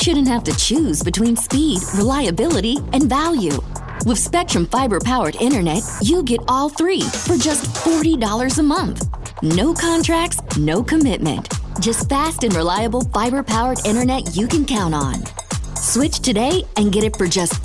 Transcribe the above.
shouldn't have to choose between speed, reliability, and value. With Spectrum Fiber-powered internet, you get all three for just $40 a month. No contracts, no commitment. Just fast and reliable fiber-powered internet you can count on. Switch today and get it for just